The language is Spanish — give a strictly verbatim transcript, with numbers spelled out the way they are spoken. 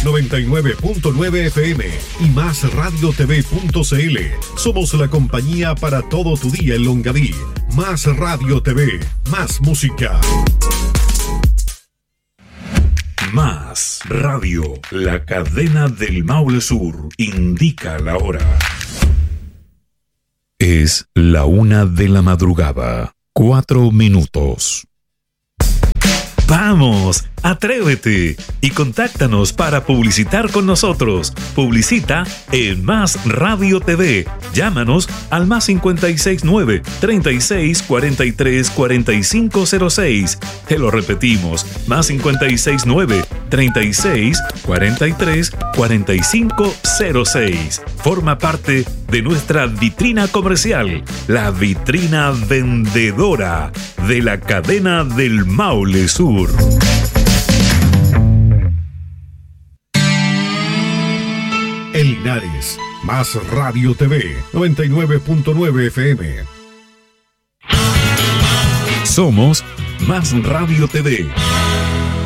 noventa y nueve punto nueve F M y más radio t v punto c l. Somos la compañía para todo tu día en Longaví. Más Radio T V, más música. Más Radio, la cadena del Maule Sur, indica la hora. Es la una de la madrugada, cuatro minutos. ¡Vamos! ¡Atrévete! Y contáctanos para publicitar con nosotros. Publicita en Más Radio T V. Llámanos al más cincuenta y seis nueve, treinta y seis, cuarenta y tres, cuarenta y cinco cero seis. Te lo repetimos. Más cincuenta y seis nueve, treinta y seis, cuarenta y tres, cuarenta y cinco cero seis. Forma parte de nuestra vitrina comercial. La vitrina vendedora de la cadena del Maule Sur. En Linares, Más Radio T V, noventa y nueve punto nueve F M. Somos Más Radio T V.